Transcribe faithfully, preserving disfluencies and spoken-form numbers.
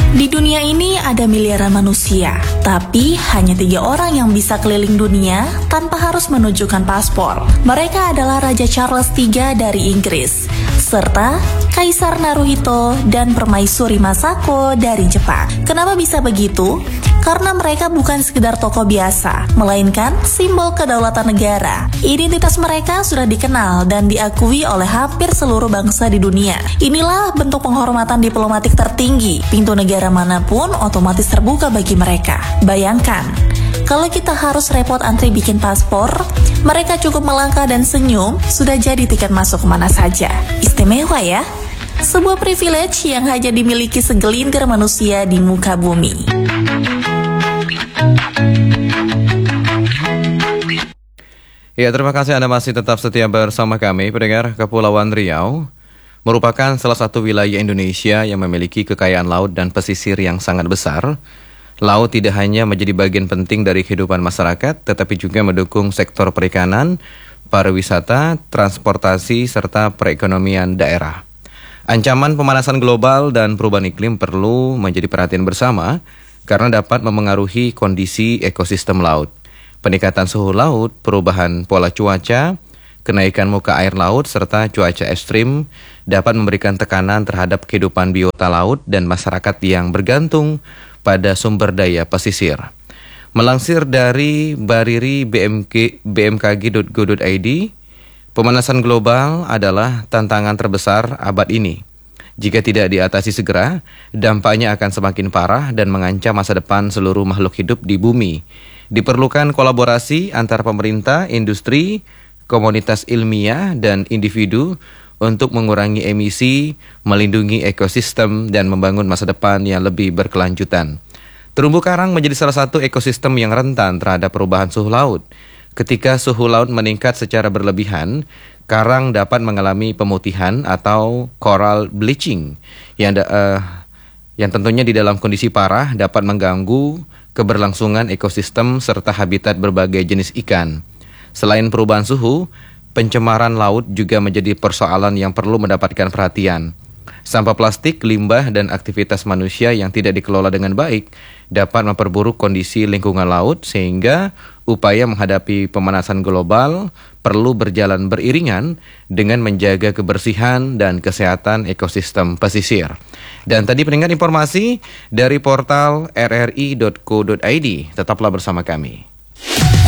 Di dunia ini ada miliaran manusia, tapi hanya tiga orang yang bisa keliling dunia tanpa harus menunjukkan paspor. Mereka adalah Raja Charles tiga dari Inggris, serta Kaisar Naruhito dan Permaisuri Masako dari Jepang. Kenapa bisa begitu? Karena mereka bukan sekedar tokoh biasa, melainkan simbol kedaulatan negara. Identitas mereka sudah dikenal dan diakui oleh hampir seluruh bangsa di dunia. Inilah bentuk penghormatan diplomatik tertinggi. Pintu negara manapun otomatis terbuka bagi mereka. Bayangkan, kalau kita harus repot antri bikin paspor, mereka cukup melangkah dan senyum, sudah jadi tiket masuk kemana saja. Istimewa ya? Sebuah privilege yang hanya dimiliki segelintir manusia di muka bumi. Ya, terima kasih Anda masih tetap setia bersama kami. Pendengar, Kepulauan Riau merupakan salah satu wilayah Indonesia yang memiliki kekayaan laut dan pesisir yang sangat besar. Laut tidak hanya menjadi bagian penting dari kehidupan masyarakat, tetapi juga mendukung sektor perikanan, pariwisata, transportasi, serta perekonomian daerah. Ancaman pemanasan global dan perubahan iklim perlu menjadi perhatian bersama karena dapat memengaruhi kondisi ekosistem laut. Peningkatan suhu laut, perubahan pola cuaca, kenaikan muka air laut, serta cuaca ekstrim dapat memberikan tekanan terhadap kehidupan biota laut dan masyarakat yang bergantung pada sumber daya pesisir. Melansir dari Bariri B M K, b m k g dot go dot i d, pemanasan global adalah tantangan terbesar abad ini. Jika tidak diatasi segera, dampaknya akan semakin parah dan mengancam masa depan seluruh makhluk hidup di bumi. Diperlukan kolaborasi antar pemerintah, industri, komunitas ilmiah, dan individu untuk mengurangi emisi, melindungi ekosistem, dan membangun masa depan yang lebih berkelanjutan. Terumbu karang menjadi salah satu ekosistem yang rentan terhadap perubahan suhu laut. Ketika suhu laut meningkat secara berlebihan, karang dapat mengalami pemutihan atau coral bleaching yang da- uh, yang tentunya di dalam kondisi parah dapat mengganggu keberlangsungan ekosistem serta habitat berbagai jenis ikan. Selain perubahan suhu, pencemaran laut juga menjadi persoalan yang perlu mendapatkan perhatian. Sampah plastik, limbah, dan aktivitas manusia yang tidak dikelola dengan baik dapat memperburuk kondisi lingkungan laut sehingga upaya menghadapi pemanasan global perlu berjalan beriringan dengan menjaga kebersihan dan kesehatan ekosistem pesisir. Dan tadi pendengar informasi dari portal r r i dot co dot i d. Tetaplah bersama kami.